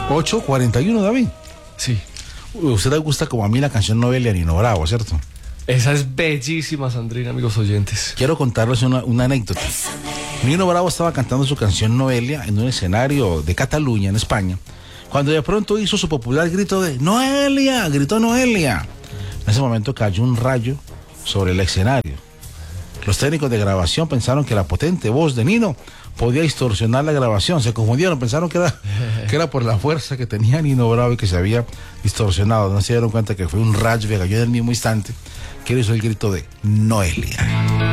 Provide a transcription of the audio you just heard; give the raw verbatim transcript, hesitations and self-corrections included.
ocho cuarenta y uno, David. Sí. A usted le gusta como a mí la canción Noelia de Nino Bravo, ¿cierto? Esa es bellísima, Sandrina, amigos oyentes. Quiero contarles una, una anécdota. Nino Bravo estaba cantando su canción Noelia en un escenario de Cataluña, en España, cuando de pronto hizo su popular grito de ¡Noelia! Gritó Noelia. En ese momento cayó un rayo sobre el escenario. Los técnicos de grabación pensaron que la potente voz de Nino podía distorsionar la grabación. Se confundieron, pensaron que era, que era por la fuerza que tenía Nino Bravo y que se había distorsionado. No se dieron cuenta que fue un rayo que cayó en el mismo instante que hizo el grito de Noelia.